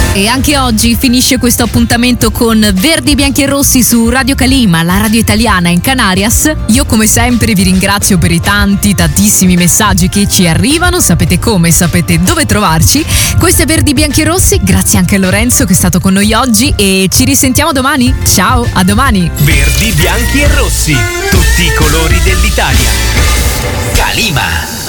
E anche oggi finisce questo appuntamento con Verdi, Bianchi e Rossi su Radio Calima, la radio italiana in Canarias. Io come sempre vi ringrazio per i tantissimi messaggi che ci arrivano, sapete come, sapete dove trovarci. Questo è Verdi, Bianchi e Rossi, grazie anche a Lorenzo che è stato con noi oggi e ci risentiamo domani. Ciao, a domani. Verdi, Bianchi e Rossi, tutti i colori dell'Italia. Calima.